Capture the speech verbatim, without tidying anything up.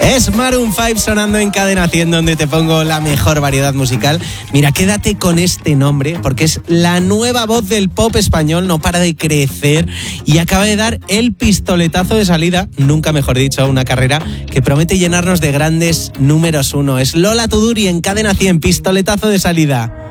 Es Maroon cinco sonando en Cadena cien, donde te pongo la mejor variedad musical. Mira, quédate con este nombre, porque es la nueva voz del pop español, no para de crecer y acaba de dar el pistoletazo de salida, nunca mejor dicho, a una carrera que promete llenarnos de grandes números uno. Es Lola Tuduri en Cadena cien, pistoletazo de salida.